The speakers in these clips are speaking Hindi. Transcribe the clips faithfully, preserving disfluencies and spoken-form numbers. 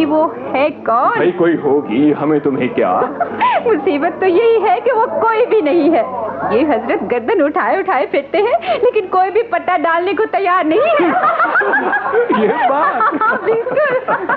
वो है कौन? भाई कोई होगी, हमें तुम्हें क्या। मुसीबत तो यही है कि वो कोई भी नहीं है। ये हजरत गर्दन उठाए उठाए फिरते हैं, लेकिन कोई भी पट्टा डालने को तैयार नहीं है। ये बात बिल्कुल।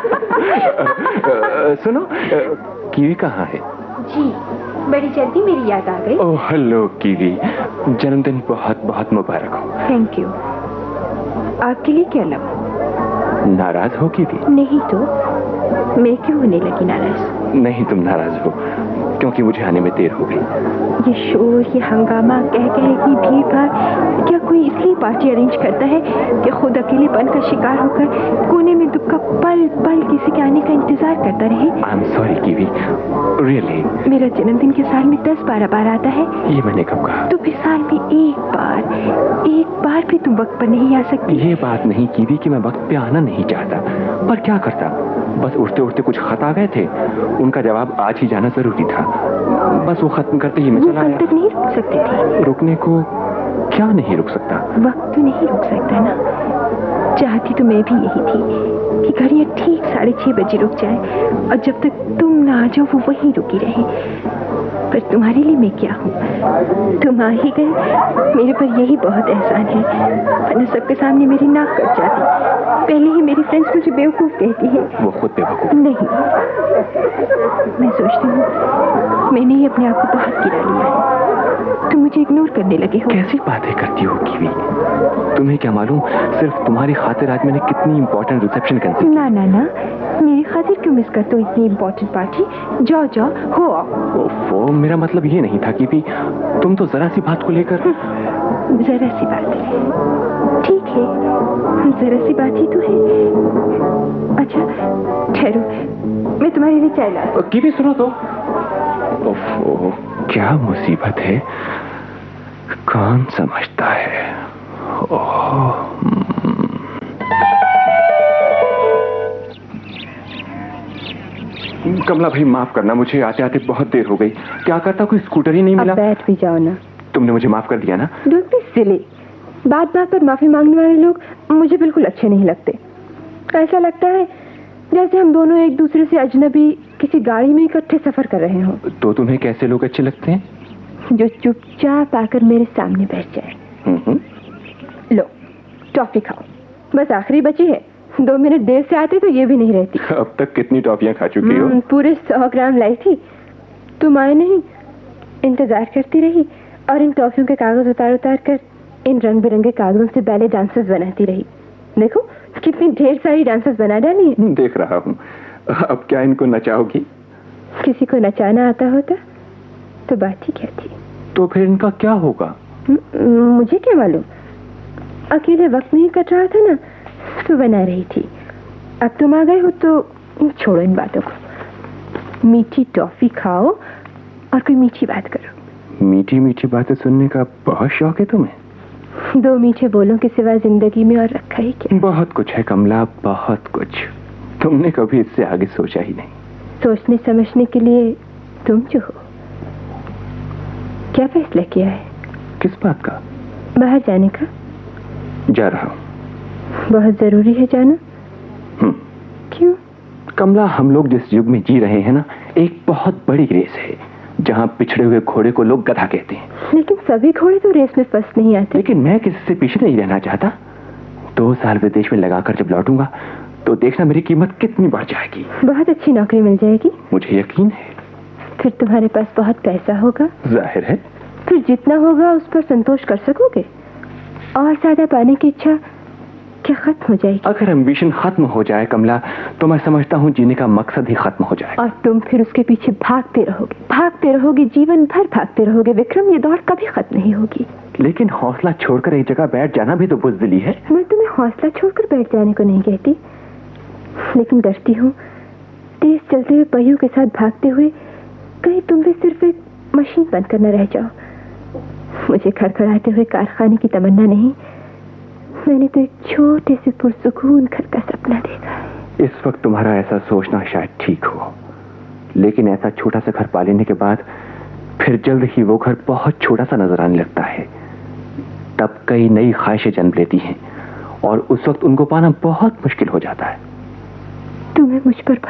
सुनो, कीवी कहाँ है? जी, बड़ी जल्दी मेरी याद आ गई। ओह हेलो कीवी, जन्मदिन बहुत बहुत मुबारक हो। Thank you. आपके लिए क्या लाऊं? नाराज हो कीवी? नहीं तो मैं क्यों होने लगी नाराज? नहीं, तुम नाराज हो क्योंकि मुझे आने में देर हो गई। ये शोर, ये हंगामा, कह कह की भीड़ भाड़, क्या कोई इसलिए पार्टी अरेंज करता है कि खुद अकेलेपन का शिकार होकर कोने में दुख का पल पल किसी के आने का इंतजार करता रहे? I am sorry kiwi, really. मेरा जन्मदिन के साल में दस बारह बार आता है। ये मैंने कब कहा? तो फिर साल में एक बार, एक बार भी तुम वक्त पर नहीं आ सकती? ये बात नहीं कीवी कि मैं वक्त पे आना नहीं चाहता, पर क्या करता, बस उठते उठते कुछ खत आ गए थे, उनका जवाब आज ही जाना जरूरी था। बस वो खत्म करते ही मैं चला आया। कल तक नहीं रुक सकते थे? रुकने को क्या नहीं रुक सकता? वक्त तो नहीं रुक सकता ना। चाहती तो मैं भी यही थी कि घड़ियां ठीक साढ़े छह बजे रुक जाए और जब तक तुम ना आ जाओ वो वहीं रुकी रहे। पर तुम्हारे लिए मैं क्या हूँ? तुम आ ही गए, मेरे पर यही बहुत एहसान है, वरना सबके सामने मेरी नाक कट जाती। पहले ही मेरी फ्रेंड्स मुझे बेवकूफ कहती है। वो खुद बेवकूफ नहीं, मैं सोचती हूँ मैंने ही अपने आप को बहुत गिरा लिया है। तुम मुझे इग्नोर करने लगे हो। कैसी बातें करती हो कीवी? तुम्हें क्या मालूम सिर्फ तुम्हारी खातिर आज मैंने कितनी इंपॉर्टेंट रिसेप्शन कैंसिल की। ना ना ना, मेरी खातिर क्यों मिस करते हो इतनी इंपॉर्टेंट पार्टी? जाओ जाओ, हो आओ। ओफो, मेरा मतलब ये नहीं था कीवी, तुम तो जरा सी बात को लेकर। जरा सी बात है, ठीक है, जरा सी बात ही तो है। अच्छा ठहरो, मैं तुम्हारे लिए चाय ला। कीवी सुनो तो। ओफो, क्या मुसीबत है, कौन समझता है। ओह, कमला भाई माफ करना, मुझे आते आते बहुत देर हो गई। क्या करता, कोई स्कूटर ही नहीं मिला। अब बैठ भी जाओ ना। तुमने मुझे माफ कर दिया ना। Don't be silly. बात बात पर माफी मांगने वाले लोग मुझे बिल्कुल अच्छे नहीं लगते। ऐसा लगता है जैसे हम दोनों एक दूसरे से अजनबी किसी गाड़ी में इकट्ठे सफर कर रहे हो। तो तुम्हें कैसे लोग अच्छे लगते हैं? जो चुपचाप आकर मेरे सामने बैठ जाए। लो टॉफी खाओ, बस आखिरी बची है। दो मिनट देर से आते तो ये भी नहीं रहती। अब तक कितनी टॉफियां खा चुकी हो? पूरे सौ ग्राम लाई थी, तुम आए नहीं। इंतजार करती रही और इन टॉफियों के कागज उतार उतार कर इन रंग बिरंगे कागजों से बैले डांसेस बनाती रही। देखो कितनी ढेर सारी डांसेस बना डाली है। देख रहा हूँ। अब क्या इनको नचाओगी? किसी को नचाना आता होता तो बात ही क्या थी। तो फिर इनका क्या होगा? मुझे क्या मालूम, अकेले वक्त नहीं कट रहा था ना तो बना रही थी। अब तुम आ गए हो तो छोड़ो इन बातों को। मीठी टॉफी खाओ और कोई मीठी बात करो। मीठी मीठी बातें सुनने का बहुत शौक है तुम्हें? दो मीठे बोलों के सिवा जिंदगी में और रखा ही क्या। बहुत कुछ है कमला, बहुत कुछ। तुमने कभी इससे आगे सोचा ही नहीं। सोचने समझने के लिए तुम जो हो। क्या फैसला किया है? किस बात का? बाहर जाने का। जा रहा हूँ। बहुत जरूरी है जाना? हम्म। क्यों? कमला, हम लोग जिस युग में जी रहे हैं ना, एक बहुत बड़ी रेस है जहाँ पिछड़े हुए घोड़े को लोग गधा कहते हैं। लेकिन सभी घोड़े तो रेस में फर्स्ट नहीं आते। लेकिन मैं किसी से पीछे नहीं रहना चाहता। दो साल विदेश में लगाकर जब लौटूंगा तो देखना मेरी कीमत कितनी बढ़ जाएगी। बहुत अच्छी नौकरी मिल जाएगी, मुझे यकीन है। फिर तुम्हारे पास बहुत पैसा होगा। जाहिर है। फिर जितना होगा उस पर संतोष कर सकोगे। और ज्यादा पाने की इच्छा क्या खत्म हो जाएगी? अगर एम्बिशन खत्म हो जाए कमला, तो मैं समझता हूँ जीने का मकसद ही खत्म हो जाए। और तुम फिर उसके पीछे भागते रहोगे, भागते रहोगे, जीवन भर भागते रहोगे। विक्रम, ये दौड़ कभी खत्म नहीं होगी। लेकिन हौसला छोड़कर एक जगह बैठ जाना भी तो बुज़दिली है। मैं तुम्हें हौसला छोड़कर बैठ जाने को नहीं कहती, लेकिन डरती हूँ तेज चलते हुए पहियों के साथ भागते हुए कहीं तुम भी सिर्फ एक मशीन बंद करना रह जाओ। मुझे खड़खड़ाते हुए कारखाने की तमन्ना नहीं, मैंने तो एक छोटे से पुरसुकून घर का सपना देखा है। इस वक्त तुम्हारा ऐसा सोचना शायद ठीक हो, लेकिन ऐसा छोटा सा घर पा लेने के बाद फिर जल्द ही वो घर बहुत छोटा सा नजर आने लगता है। तब कई नई ख्वाहिशें जन्म लेती हैं और उस वक्त उनको पाना बहुत मुश्किल हो जाता है। तुम्हें मुझ पर